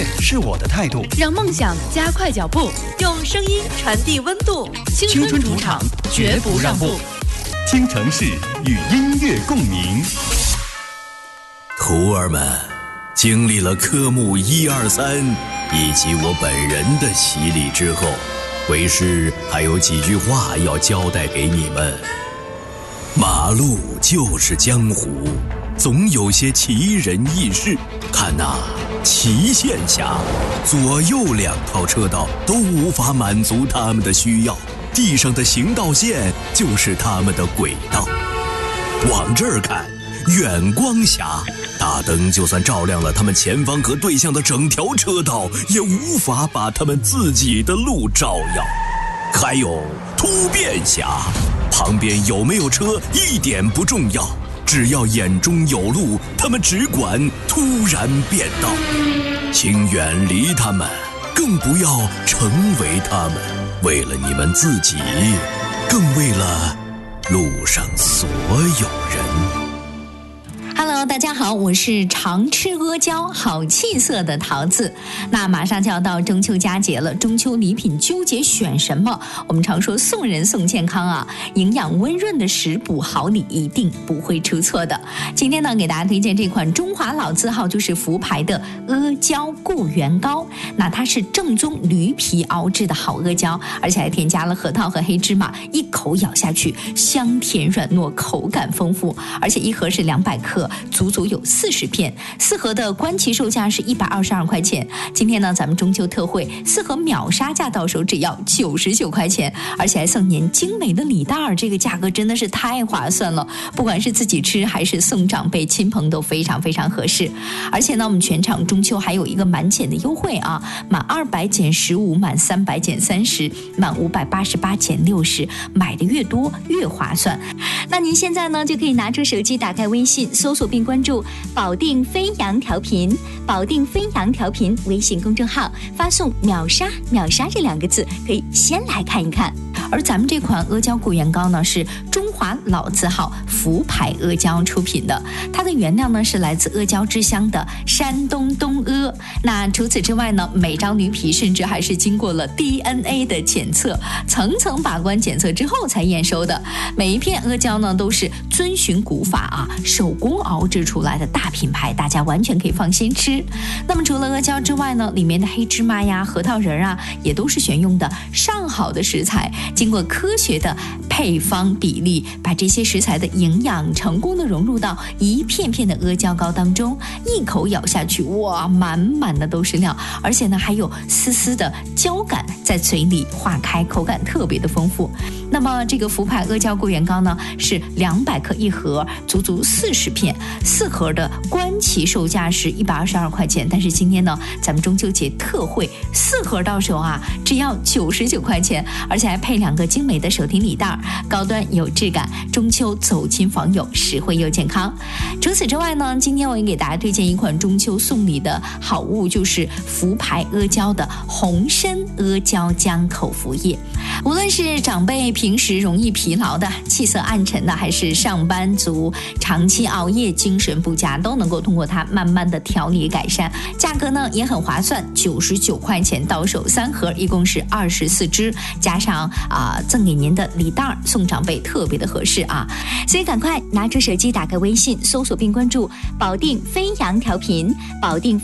是我的态度， 让梦想加快脚步， 用声音传递温度。 青春主场，绝不让步。 听城市与音乐共鸣。 徒儿们，经历了科目1、2、3以及我本人的洗礼之后，为师还有几句话要交代给你们。马路就是江湖，总有些奇人异事。看那齐县峡，左右2套车道都无法满足他们的需要，地上的行道线就是他们的轨道。往这儿看，远光峡，大灯就算照亮了他们前方和对向的整条车道，也无法把他们自己的路照耀。还有突变峡，旁边有没有车一点不重要，只要眼中有路，他们只管突然变道。请远离他们，更不要成为他们，为了你们自己，更为了路上所有人。 Hello， 大家好，我是常吃阿胶好气色的桃子。那马上就要到中秋佳节了，中秋礼品纠结选什么？我们常说送人送健康啊，营养温润的食补好礼一定不会出错的。今天呢，给大家推荐这款中华老字号，就是福牌的阿胶固元膏。那它是正宗驴皮熬制的好阿胶，而且还添加了核桃和黑芝麻，一口咬下去香甜软糯，口感丰富，而且一盒是200克。足足有40片，4盒的官旗售价是122块钱。今天呢，咱们中秋特惠，4盒秒杀价到手只要99块钱，而且还送您精美的礼袋，这个价格真的是太划算了。不管是自己吃还是送长辈亲朋都非常非常合适。而且呢，我们全场中秋还有一个满减的优惠啊，满200减15，满300减30，满588减60，买的越多越划算。那您现在呢，就可以拿出手机，打开微信，搜索并关注保定飞扬调频，保定飞扬调频微信公众号，发送秒杀秒杀这2个字，可以先来看一看。而咱们这款阿胶固元膏呢，是中华老字号福牌阿胶出品的，它的原料呢是来自阿胶之乡的山东东阿。那除此之外呢，每张驴皮甚至还是经过了 DNA 的检测，层层把关检测之后才验收的。每一片阿胶呢都是遵循古法啊，手工熬制出来的大品牌，大家完全可以放心吃。那么除了阿胶之外呢，里面的黑芝麻呀、核桃仁啊，也都是选用的上好的食材，经过科学的配方比例，把这些食材的营养成功的融入到一片片的阿胶膏当中，一口咬下去，哇，满满的都是料，而且呢还有丝丝的胶感在嘴里化开，口感特别的丰富。那么这个福牌阿胶固元膏呢，是200克一盒，足足40片，4盒的官旗售价是122块钱，但是今天呢，咱们中秋节特惠，4盒到手啊，只要99块钱，而且还配2个精美的手提礼袋，高端有质感，中秋走亲访友，实惠又健康。除此之外呢，今天我也给大家推荐一款中秋送礼的好物，就是福牌阿胶的红参阿胶浆口服液。无论是长辈平时容易疲劳的、气色暗沉的，还是上班族长期熬夜、精神不佳，都能够通过它慢慢的调理改善。价格呢也很划算，99块钱到手，3盒，一共是24支，加上赠给您的礼袋，送长辈特别的合适啊！所以赶快拿出手机，打开微信，搜索并关注保定飞扬调频，保定